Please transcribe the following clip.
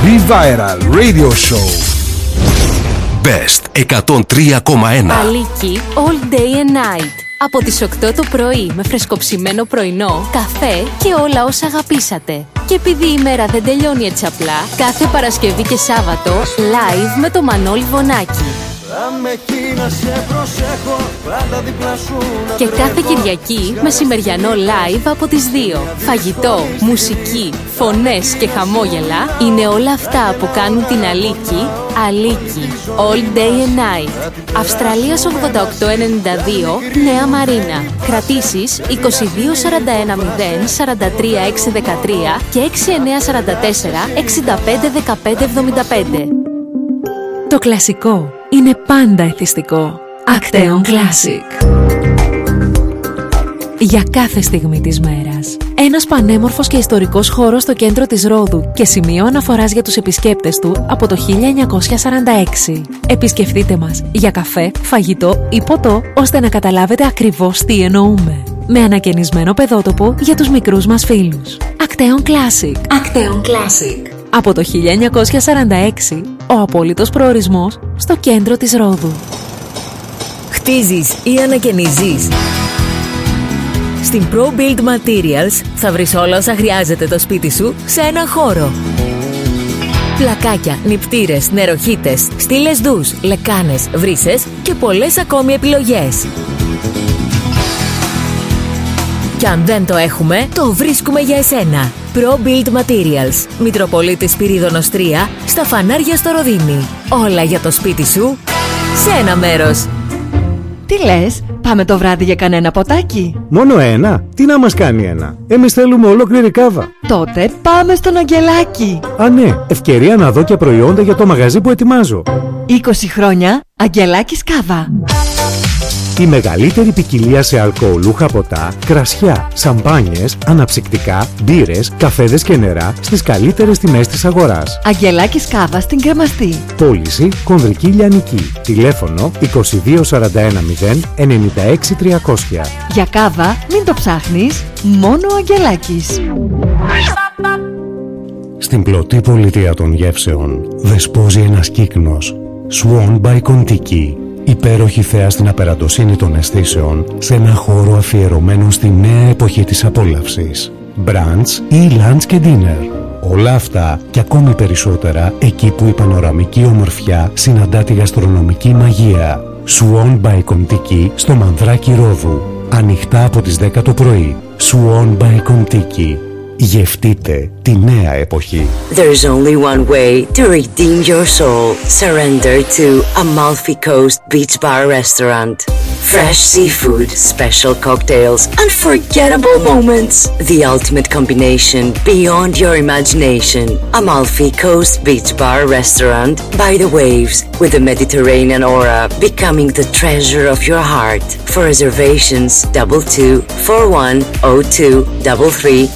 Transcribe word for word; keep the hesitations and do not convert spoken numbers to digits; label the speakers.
Speaker 1: Be Viral Radio Show.
Speaker 2: Best εκατόν τρία κόμμα ένα.
Speaker 3: Αλίκη All Day and Night. Από τις οκτώ το πρωί με φρεσκοψημένο πρωινό, καφέ και όλα όσα αγαπήσατε. Και επειδή η μέρα δεν τελειώνει έτσι απλά, κάθε Παρασκευή και Σάββατο live με το Μανώλη Βονάκη. Και κάθε Κυριακή μεσημεριανό live από τις δύο. Φαγητό, μουσική, φωνές και χαμόγελα είναι όλα αυτά που κάνουν την Αλίκη Αλίκη All Day and Night. Αυστραλίας ογδόντα οκτώ ενενήντα δύο, Νέα Μαρίνα. Κρατήσεις είκοσι δύο σαράντα ένα μηδέν σαράντα τρία έξι δεκατρία και έξι εννιά τέσσερα τέσσερα εξήντα πέντε δεκαπέντε εβδομήντα πέντε.
Speaker 4: Το κλασικό είναι πάντα εθιστικό. Acteon Classic. Για κάθε στιγμή της μέρας. Ένας πανέμορφος και ιστορικός χώρος στο κέντρο της Ρόδου και σημείο αναφοράς για τους επισκέπτες του από το χίλια εννιακόσια σαράντα έξι. Επισκεφτείτε μας για καφέ, φαγητό ή ποτό, ώστε να καταλάβετε ακριβώς τι εννοούμε. Με ανακαινισμένο παιδότοπο για τους μικρούς μας φίλους. Acteon Classic. Acteon Classic. Από το χίλια εννιακόσια σαράντα έξι, ο απόλυτος προορισμός στο κέντρο της Ρόδου.
Speaker 5: Χτίζεις ή ανακαινίζεις? Στην ProBuild Materials θα βρεις όλα όσα χρειάζεται το σπίτι σου σε έναν χώρο. Πλακάκια, νηπτήρες, νεροχύτες, στήλες ντους, λεκάνες, βρύσες και πολλές ακόμη επιλογές. Κι αν δεν το έχουμε, το βρίσκουμε για εσένα. ProBuild Materials, Μητροπολίτης Πυρίδωνος τρία, στα φανάρια στο Ροδίμι. Όλα για το σπίτι σου, σε ένα μέρος.
Speaker 6: Τι λες, πάμε το βράδυ για κανένα ποτάκι?
Speaker 7: Μόνο ένα? Τι να μας κάνει ένα? Εμείς θέλουμε ολόκληρη κάβα.
Speaker 6: Τότε πάμε στον Αγγελάκη.
Speaker 7: Α ναι, ευκαιρία να δω και προϊόντα για το μαγαζί που ετοιμάζω.
Speaker 6: είκοσι χρόνια Αγγελάκης Κάβα.
Speaker 7: Η μεγαλύτερη ποικιλία σε αλκοολούχα ποτά, κρασιά, σαμπάνιες, αναψυκτικά, μπύρες, καφέδες και νερά στις καλύτερες τιμές της αγοράς.
Speaker 6: Αγγελάκης Κάβα στην Κρεμαστή.
Speaker 7: Πώληση Κονδρική Λιανική. Τηλέφωνο είκοσι δύο σαράντα ένα μηδέν ενενήντα έξι τριακόσια.
Speaker 6: Για κάβα μην το ψάχνεις, μόνο ο Αγγελάκης.
Speaker 8: Στην πλωτή πολιτεία των γεύσεων δεσπόζει ένας κύκνος. Swan by Kontiki. Υπέροχη θέα στην απερατοσύνη των αισθήσεων σε ένα χώρο αφιερωμένο στη νέα εποχή της απόλαυσης. Brunch ή lunch και dinner. Όλα αυτά και ακόμη περισσότερα εκεί που η πανοραμική ομορφιά συναντά τη γαστρονομική μαγεία. Swan by Kontiki στο Μανδράκι Ρόδου. Ανοιχτά από τις δέκα το πρωί. Swan by Kontiki. Γευτείτε τη νέα εποχή.
Speaker 9: There's only one way to redeem your soul. Surrender to Amalfi Coast Beach Bar Restaurant. Fresh seafood, special cocktails, unforgettable moments. The ultimate combination beyond your imagination. Amalfi Coast Beach Bar Restaurant by the waves with the Mediterranean aura becoming the treasure of your heart. For reservations, double two four one oh two three three